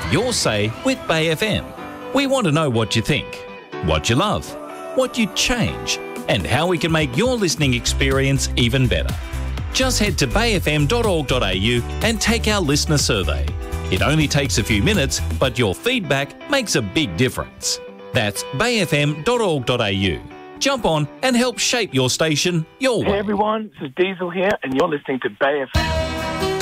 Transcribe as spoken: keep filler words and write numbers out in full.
your say with Bay F M. We want to know what you think, what you love, what you'd change, and how we can make your listening experience even better. Just head to bay f m dot org dot a u and take our listener survey. It only takes a few minutes, but your feedback makes a big difference. That's bay f m dot org dot a u. Jump on and help shape your station your way. Hey everyone, this is Diesel here and you're listening to Bay F M.